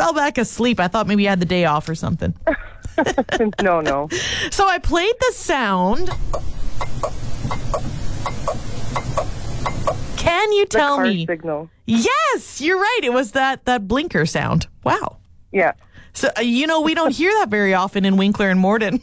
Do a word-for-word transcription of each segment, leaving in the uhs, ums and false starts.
fell back asleep. I thought maybe you had the day off or something. no, no. So I played the sound. Can you The tell car me? signal. Yes, you're right. It was that that blinker sound. Wow. Yeah. So, uh, you know, we don't hear that very often in Winkler and Morden.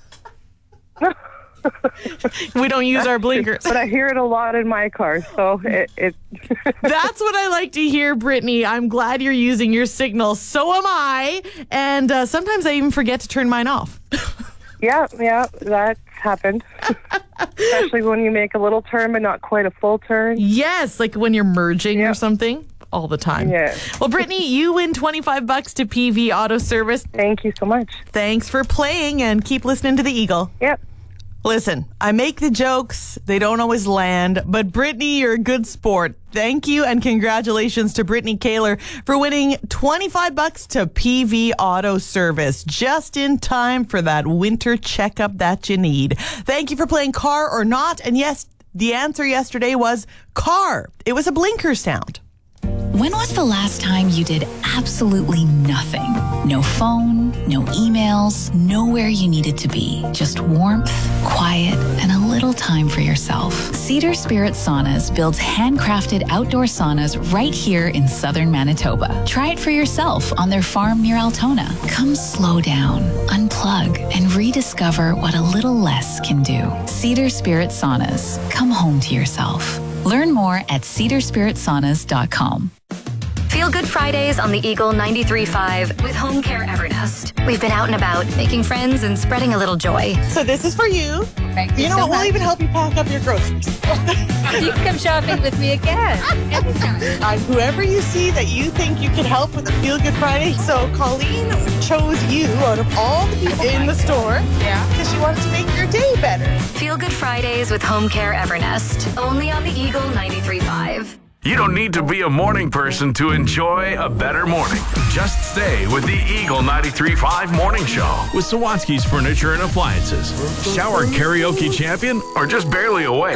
We don't use our blinkers. But I hear it a lot in my car, so it... it That's what I like to hear, Brittany. I'm glad you're using your signal. So am I. And uh, sometimes I even forget to turn mine off. yeah, yeah, that's happened. Especially when you make a little turn, but not quite a full turn. Yes, like when you're merging Yep. or something. All the time. Yeah. Well, Brittany, you win twenty-five bucks to P V Auto Service. Thank you so much. Thanks for playing and keep listening to the Eagle. Yep. Listen, I make the jokes. They don't always land. But Brittany, you're a good sport. Thank you and congratulations to Brittany Kaler for winning twenty-five bucks to P V Auto Service. Just in time for that winter checkup that you need. Thank you for playing Car or Not. And yes, the answer yesterday was car. It was a blinker sound. When was the last time you did absolutely nothing? No phone, no emails, nowhere you needed to be. Just warmth, quiet, and a little time for yourself. Cedar Spirit Saunas builds handcrafted outdoor saunas right here in southern Manitoba. Try it for yourself on their farm near Altona. Come slow down, unplug, and rediscover what a little less can do. Cedar Spirit Saunas. Come home to yourself. Learn more at cedar spirit saunas dot com. Feel Good Fridays on the Eagle ninety-three point five with Home Care Evernest. We've been out and about, making friends and spreading a little joy. So this is for you. Thank you You know so what? We'll much. even help you pack up your groceries. You can come shopping with me again. Anytime. Uh, whoever you see that you think you can help with the Feel Good Friday. So Colleen chose you out of all the people in the store Yeah. because she wanted to make your day better. Feel Good Fridays with Home Care Evernest. Only on the Eagle ninety-three point five. You don't need to be a morning person to enjoy a better morning. Just stay with the Eagle ninety-three point five Morning Show with Sawatsky's Furniture and Appliances. Shower karaoke champion or just barely awake?